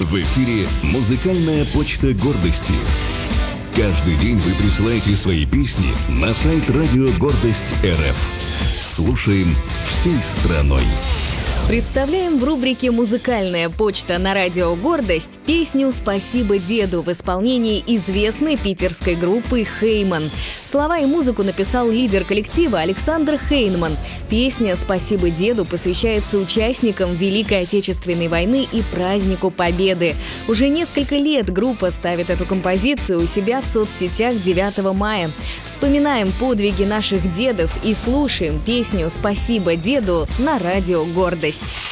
В эфире «Музыкальная почта гордости». Каждый день вы присылаете свои песни на сайт «Радио Гордость РФ». Слушаем всей страной. Представляем в рубрике «Музыкальная почта» на радио «Гордость» песню «Спасибо деду» в исполнении известной питерской группы «Хейман». Слова и музыку написал лидер коллектива Александр Хейнман. Песня «Спасибо деду» посвящается участникам Великой Отечественной войны и празднику Победы. Уже несколько лет группа ставит эту композицию у себя в соцсетях 9 мая. Вспоминаем подвиги наших дедов и слушаем песню «Спасибо деду» на радио «Гордость».